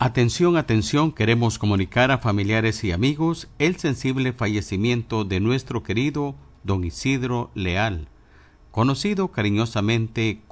Atención, atención, queremos comunicar a familiares y amigos el sensible fallecimiento de nuestro querido don Isidro Leal, conocido cariñosamente